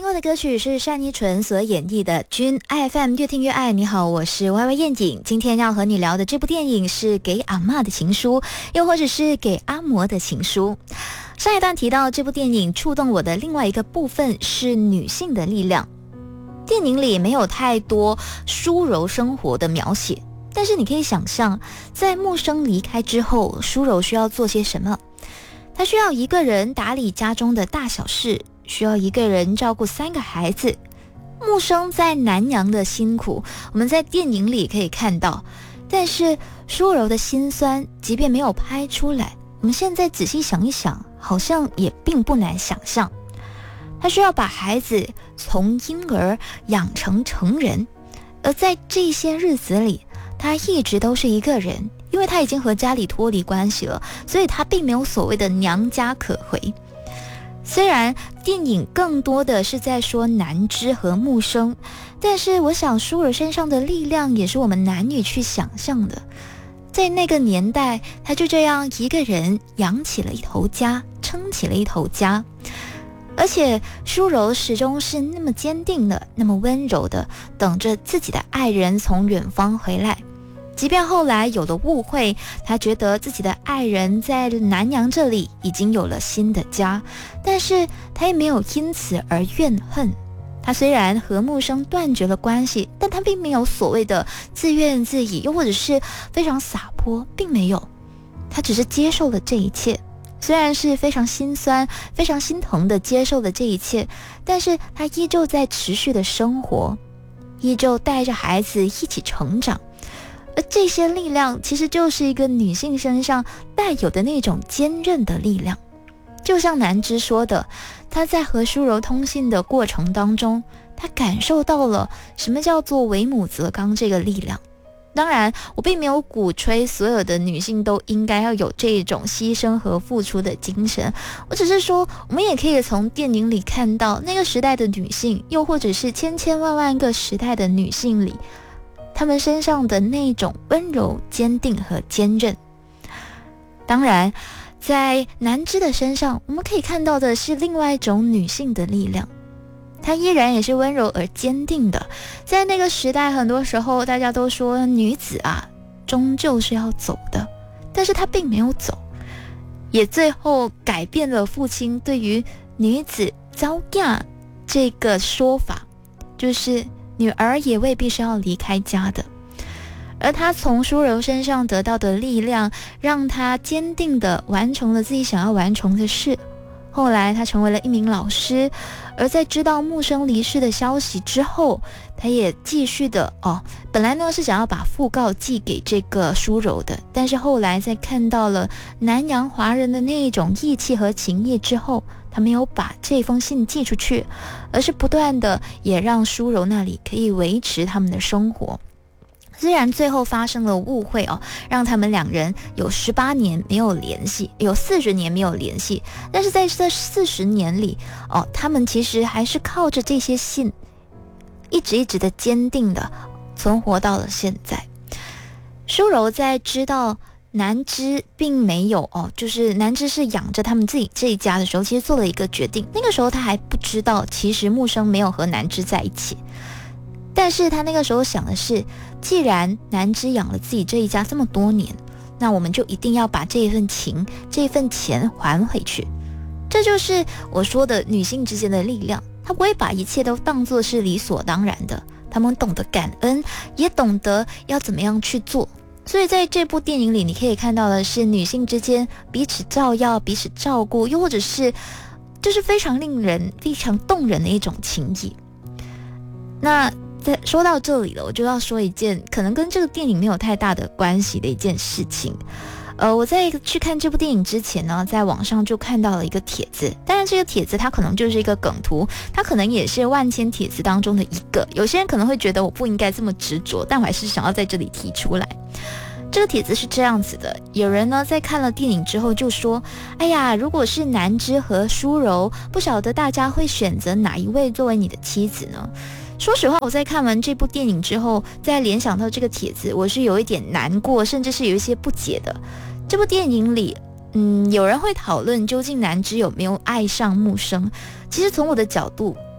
过的歌曲是单依纯所演绎的《君 FM 越听越爱》。你好，我是 YY 燕景。今天要和你聊的这部电影是给阿嬷的情书，又或者是给阿嬷的情书。上一段提到这部电影触动我的另外一个部分是女性的力量。电影里没有太多舒柔生活的描写，但是你可以想象，在木生离开之后，舒柔需要做些什么。她需要一个人打理家中的大小事，需要一个人照顾3个孩子。木生在南洋的辛苦，我们在电影里可以看到，但是舒柔的辛酸，即便没有拍出来，我们现在仔细想一想，好像也并不难想象。她需要把孩子从婴儿养成成人，而在这些日子里，她一直都是一个人，因为她已经和家里脱离关系了，所以她并没有所谓的娘家可回。虽然电影更多的是在说南枝和木生，但是我想舒儿身上的力量也是我们男女去想象的。在那个年代，她就这样一个人养起了一头家，撑起了一头家。而且舒柔始终是那么坚定的，那么温柔的等着自己的爱人从远方回来。即便后来有了误会，她觉得自己的爱人在南洋这里已经有了新的家，但是她也没有因此而怨恨。她虽然和木生断绝了关系，但她并没有所谓的自怨自艾，又或者是非常洒脱，并没有。她只是接受了这一切，虽然是非常心酸、非常心疼的接受了这一切，但是她依旧在持续的生活，依旧带着孩子一起成长。而这些力量其实就是一个女性身上带有的那种坚韧的力量。就像南枝说的，她在和舒柔通信的过程当中，她感受到了什么叫做为母则刚这个力量。当然，我并没有鼓吹所有的女性都应该要有这种牺牲和付出的精神，我只是说，我们也可以从电影里看到那个时代的女性，又或者是千千万万个时代的女性里，她们身上的那种温柔、坚定和坚韧。当然，在南枝的身上，我们可以看到的是另外一种女性的力量。她依然也是温柔而坚定的。在那个时代，很多时候大家都说女子啊，终究是要走的，但是她并没有走，也最后改变了父亲对于女子遭嫁这个说法，就是女儿也未必是要离开家的。而她从舒柔身上得到的力量，让她坚定地完成了自己想要完成的事。后来她成为了一名老师，而在知道木生离世的消息之后，她也继续的本来呢是想要把讣告寄给这个舒柔的，但是后来在看到了南洋华人的那一种义气和情谊之后，她没有把这封信寄出去，而是不断的也让舒柔那里可以维持他们的生活。虽然最后发生了误会让他们两人有18年没有联系，有40年没有联系，但是在这40年里他们其实还是靠着这些信一直的坚定的存活到了现在。舒柔在知道南枝并没有就是南枝是养着他们自己这一家的时候，其实做了一个决定。那个时候他还不知道其实木生没有和南枝在一起，但是他那个时候想的是，既然南枝养了自己这一家这么多年，那我们就一定要把这份情、这份钱还回去。这就是我说的女性之间的力量，她不会把一切都当作是理所当然的，她们懂得感恩，也懂得要怎么样去做。所以在这部电影里，你可以看到的是女性之间彼此照耀、彼此照顾，又或者是就是非常令人、非常动人的一种情谊。那说到这里了，我就要说一件可能跟这个电影没有太大的关系的一件事情。我在去看这部电影之前呢，在网上就看到了一个帖子，当然这个帖子它可能就是一个梗图，它可能也是万千帖子当中的一个。有些人可能会觉得我不应该这么执着，但我还是想要在这里提出来。这个帖子是这样子的，有人呢在看了电影之后就说，哎呀，如果是南枝和舒柔，不晓得大家会选择哪一位作为你的妻子呢？说实话，我在看完这部电影之后，再联想到这个帖子，我是有一点难过，甚至是有一些不解的。这部电影里有人会讨论究竟南枝有没有爱上木生。其实从我的角度，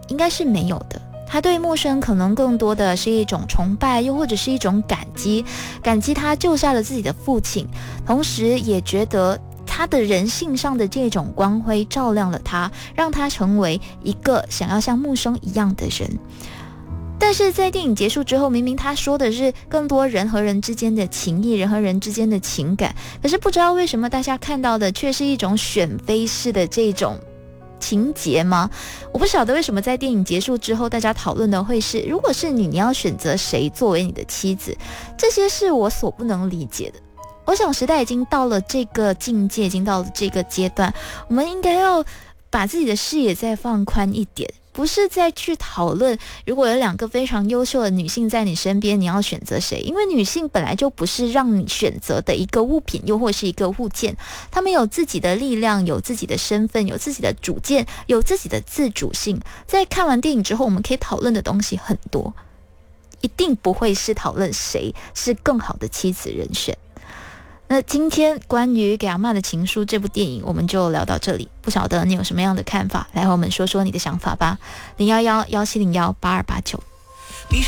应该是没有的。他对陌生可能更多的是一种崇拜，又或者是一种感激，感激他救下了自己的父亲，同时也觉得他的人性上的这种光辉照亮了他，让他成为一个想要像木生一样的人。但是在电影结束之后，明明他说的是更多人和人之间的情谊，人和人之间的情感，可是不知道为什么大家看到的却是一种选妃式的这种情节吗？我不晓得为什么在电影结束之后，大家讨论的会是，如果是你要选择谁作为你的妻子？这些是我所不能理解的。我想时代已经到了这个境界，已经到了这个阶段，我们应该要把自己的视野再放宽一点，不是再去讨论如果有2个非常优秀的女性在你身边，你要选择谁？因为女性本来就不是让你选择的一个物品，又或是一个物件，她们有自己的力量，有自己的身份，有自己的主见，有自己的自主性。在看完电影之后，我们可以讨论的东西很多，一定不会是讨论谁是更好的妻子人选。那今天关于《给阿嬷的情书》这部电影，我们就聊到这里。不晓得你有什么样的看法，来和我们说说你的想法吧。011-1701-8289。